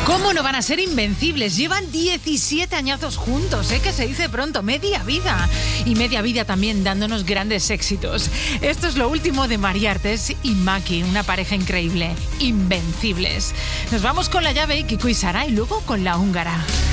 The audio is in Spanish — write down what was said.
¿Cómo no van a ser invencibles? Llevan 17 añazos juntos, que se dice pronto, media vida. Y media vida también dándonos grandes éxitos. Esto es lo último de María Artés y Maki, una pareja increíble, invencibles. Nos vamos con La Llave, Kiko y Sara, y luego con La Húngara.